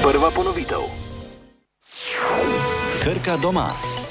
Prva ponovitev. Krka doma.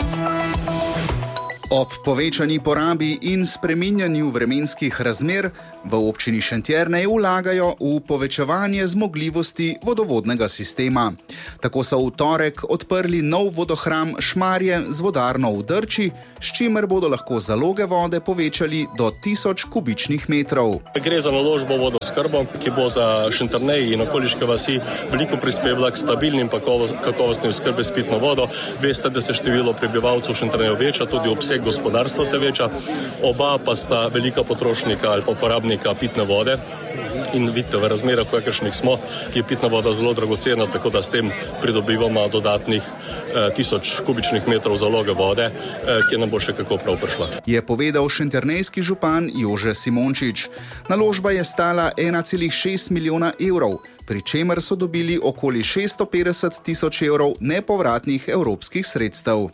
Ob povečani porabi in spreminjanju vremenskih razmer v občini Šentjernej vlagajo v povečevanje zmogljivosti vodovodnega sistema. Tako so v torek odprli nov vodohram Šmarje z vodarno v Drči, s čimer bodo lahko zaloge vode povečali do 1000 kubičnih metrov. Gre za naložbo vodoskrbo, ki bo za Šentjernej in okoliške vasi veliko prispevala k stabilnim kakovostnim oskrbe s pitno vodo. Veste, da se število prebivalcev v Šentjerneju veča, tudi obseg gospodarstva se veča, oba pa sta velika potrošnika ali pa uporabnika pitne vode in vidite v razmerah, v kakršnih smo, je pitna voda zelo dragocena, tako da s tem pridobivamo dodatnih 1000 kubičnih metrov zaloge vode, ki nam bo še kako prav prišla. Je povedal šentjernejski župan Jože Simončič. Naložba je stala 1,6 milijona evrov, pri čemer so dobili okoli 650 tisoč evrov nepovratnih evropskih sredstev.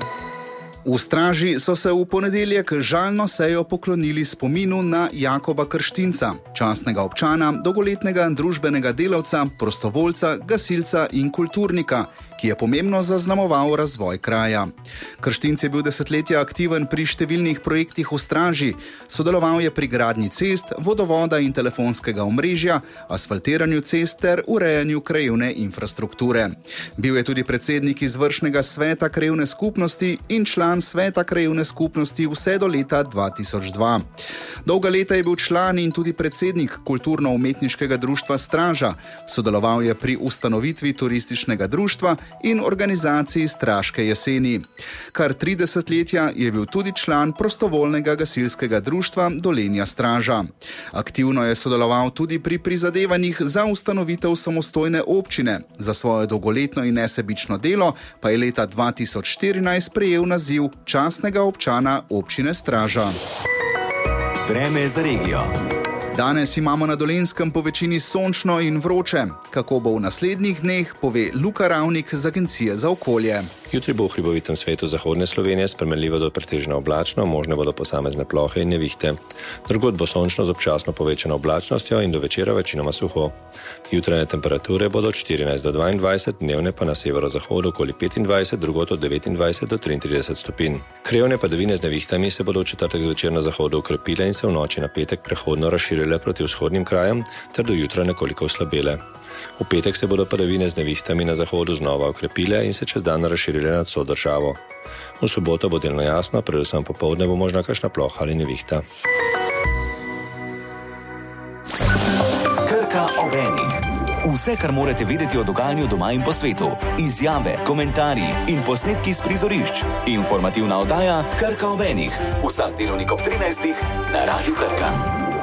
V Straži so se v ponedeljek žalno sejo poklonili spominu na Jakoba Krštinca, častnega občana, dolgoletnega družbenega delavca, prostovoljca, gasilca in kulturnika, ki je pomembno zaznamoval razvoj kraja. Krštinc je bil desetletja aktiven pri številnih projektih v Straži, sodeloval je pri gradnji cest, vodovoda in telefonskega omrežja, asfaltiranju cest ter urejanju krajevne infrastrukture. Bil je tudi predsednik izvršnega sveta krajevne skupnosti in član sveta krajevne skupnosti vse do leta 2002. Dolga leta je bil član in tudi predsednik kulturno-umetniškega društva Straža, sodeloval je pri ustanovitvi turističnega društva in organizaciji Straške jeseni. Kar 30 letja je bil tudi član prostovoljnega gasilskega društva Dolenja Straža. Aktivno je sodeloval tudi pri prizadevanjih za ustanovitev samostojne občine. Za svoje dolgoletno in nesebično delo pa je leta 2014 prejel naziv častnega občana občine Straža. Vreme za regijo. Danes imamo na Dolenjskem po večini sončno in vroče. Kako bo v naslednjih dneh, pove Luka Ravnik z Agencije za okolje. Jutri bo v hribovitem svetu zahodne Slovenije spremenljivo do pretežno oblačno, možne bodo posamezne plohe in nevihte. Drugod bo sončno z občasno povečano oblačnostjo in do večera večinoma suho. Jutranje temperature bodo od 14 do 22, dnevne pa na severozahodu okoli 25, drugod od 29 do 33 stopinj. Krajevne padavine z nevihtami se bodo v četrtek zvečer na zahodu okrepile in se v noči na petek prehodno razširile proti vzhodnim krajem ter do jutra nekoliko oslabele. V petek se bodo padavine z nevihtami na zahodu znova okrepile in se čez dan razširile nad vso državo. V soboto bo delno jasno, predvsem popoldne bo možna kakšna ploha ali nevihta. Krka ob enih. Vse, kar morate vedeti o dogajanju doma in po svetu. Izjave, komentarji in posnetki z prizorišč. Informativna oddaja Krka ob enih. Vsak delovnik ob 13. na Radiu Krka.